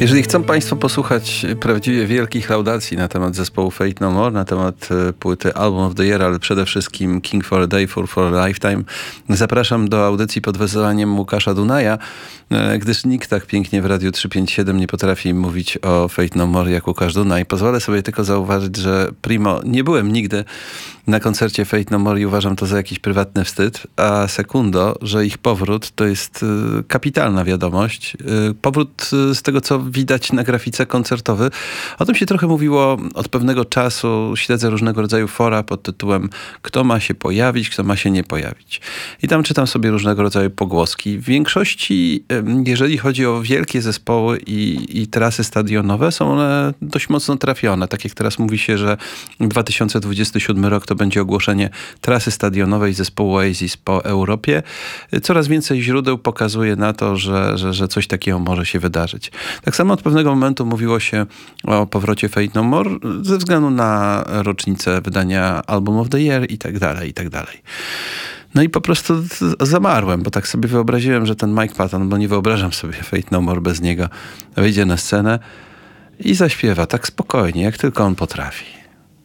Jeżeli chcą Państwo posłuchać prawdziwie wielkich laudacji na temat zespołu Faith No More, na temat płyty Album of the Year, ale przede wszystkim King for a Day, for a Lifetime, zapraszam do audycji pod wezwaniem Łukasza Dunaja, gdyż nikt tak pięknie w Radiu 357 nie potrafi mówić o Faith No More jak Łukasz Dunaj. Pozwolę sobie tylko zauważyć, że primo, nie byłem nigdy na koncercie Faith No More i uważam to za jakiś prywatny wstyd, a sekundo, że ich powrót to jest kapitalna wiadomość. Powrót z tego, co widać na grafice koncertowy. O tym się trochę mówiło od pewnego czasu. Śledzę różnego rodzaju fora pod tytułem kto ma się pojawić, kto ma się nie pojawić. I tam czytam sobie różnego rodzaju pogłoski. W większości, jeżeli chodzi o wielkie zespoły i trasy stadionowe, są one dość mocno trafione. Tak jak teraz mówi się, że 2027 rok to będzie ogłoszenie trasy stadionowej zespołu Oasis po Europie. Coraz więcej źródeł pokazuje na to, że coś takiego może się wydarzyć. Tak samo od pewnego momentu mówiło się o powrocie Faith No More ze względu na rocznicę wydania Album of the Year i tak dalej, i tak dalej. No i po prostu zamarłem, bo tak sobie wyobraziłem, że ten Mike Patton, bo nie wyobrażam sobie Faith No More bez niego, wyjdzie na scenę i zaśpiewa tak spokojnie, jak tylko on potrafi.